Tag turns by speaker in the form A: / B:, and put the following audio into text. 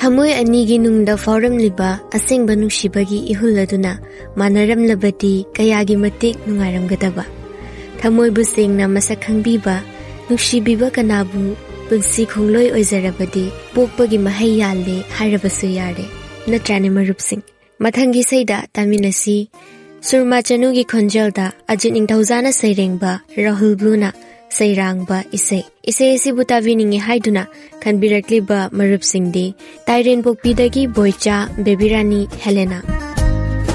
A: थमोय अनीगी नुंगदा फौरमलिबा असेंगबा नुंगसिबगी इहुल्लदुना मानरमलबदी कयागी मतिक नुंगारमगदबा थमोयबु सेंगना मसक खंगबीबा नुंगसिबीबा कनाबु पुंसी खोंलोय ओइजरबदी पोकपगी महै याले हारबसु यारे नत्राने मरुपसिंग मथंगी सैदा तामिनसी सुरमा चनुगी खोंजलदा अजित निंगथौजाना सैरेंगबा राहुल ब्लूना सैरांगबा इसे सिबुताविनिंगे हाइदुना खनबिरक्लिबा मरुपसिंगदी ताइरेन पोकपीदगी बोइचा बेबीरानी हेलेना